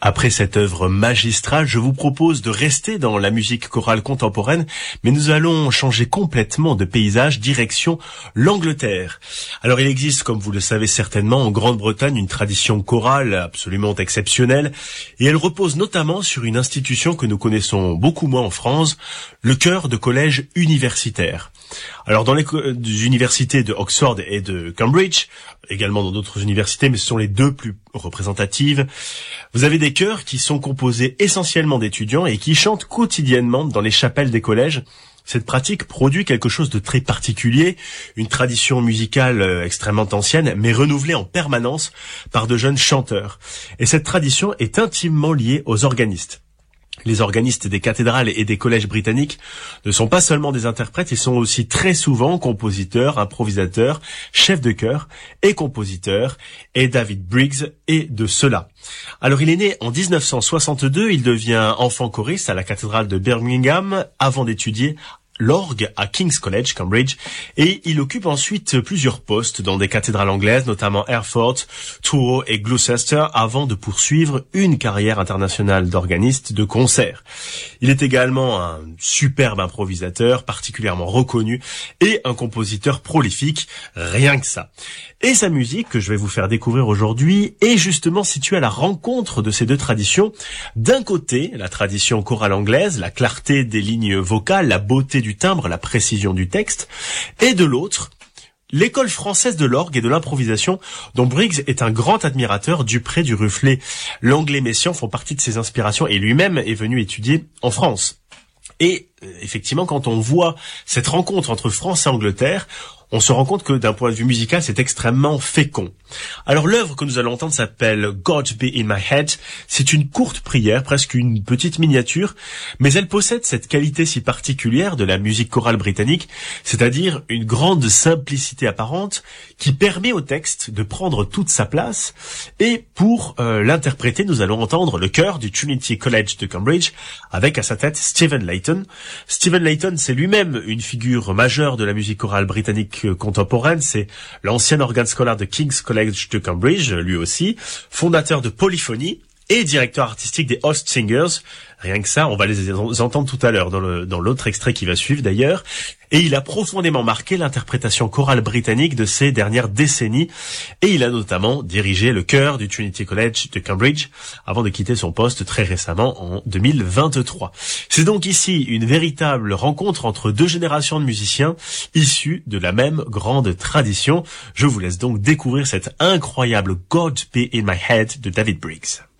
Après cette œuvre magistrale, je vous propose de rester dans la musique chorale contemporaine, mais nous allons changer complètement de paysage, direction l'Angleterre. Alors il existe, comme vous le savez certainement, en Grande-Bretagne, une tradition chorale absolument exceptionnelle, et elle repose notamment sur une institution que nous connaissons beaucoup moins en France, le chœur de collège universitaire. Alors dans les universités de Oxford et de Cambridge, également dans d'autres universités, mais ce sont les deux plus représentatives, vous avez des chœurs qui sont composés essentiellement d'étudiants et qui chantent quotidiennement dans les chapelles des collèges. Cette pratique produit quelque chose de très particulier, une tradition musicale extrêmement ancienne, mais renouvelée en permanence par de jeunes chanteurs. Et cette tradition est intimement liée aux organistes. Les organistes des cathédrales et des collèges britanniques ne sont pas seulement des interprètes, ils sont aussi très souvent compositeurs, improvisateurs, chefs de chœur et compositeurs, et David Briggs est de cela. Alors il est né en 1962, il devient enfant choriste à la cathédrale de Birmingham avant d'étudier l'orgue à King's College, Cambridge, et il occupe ensuite plusieurs postes dans des cathédrales anglaises, notamment Hereford, Truro et Gloucester, avant de poursuivre une carrière internationale d'organiste de concert. Il est également un superbe improvisateur, particulièrement reconnu, et un compositeur prolifique, rien que ça. Et sa musique, que je vais vous faire découvrir aujourd'hui, est justement située à la rencontre de ces deux traditions. D'un côté, la tradition chorale anglaise, la clarté des lignes vocales, la beauté du timbre, la précision du texte, et de l'autre, l'école française de l'orgue et de l'improvisation, dont Briggs est un grand admirateur. Dupré, du Rufflet, Langlais, Messiaen font partie de ses inspirations, et lui-même est venu étudier en France. Et effectivement, quand on voit cette rencontre entre France et Angleterre, on se rend compte que d'un point de vue musical, c'est extrêmement fécond. Alors l'œuvre que nous allons entendre s'appelle God Be in My Head. C'est une courte prière, presque une petite miniature, mais elle possède cette qualité si particulière de la musique chorale britannique, c'est-à-dire une grande simplicité apparente qui permet au texte de prendre toute sa place. Et pour l'interpréter, nous allons entendre le chœur du Trinity College de Cambridge, avec à sa tête Stephen Layton. Stephen Layton, c'est lui-même une figure majeure de la musique chorale britannique contemporaine, c'est l'ancien organe scolaire de King's College de Cambridge, lui aussi, fondateur de Polyphonie et directeur artistique des Host Singers. Rien que ça, on va les entendre tout à l'heure dans l'autre extrait qui va suivre d'ailleurs. Et il a profondément marqué l'interprétation chorale britannique de ces dernières décennies. Et il a notamment dirigé le chœur du Trinity College de Cambridge avant de quitter son poste très récemment en 2023. C'est donc ici une véritable rencontre entre deux générations de musiciens issus de la même grande tradition. Je vous laisse donc découvrir cette incroyable God Be in My Head de David Briggs.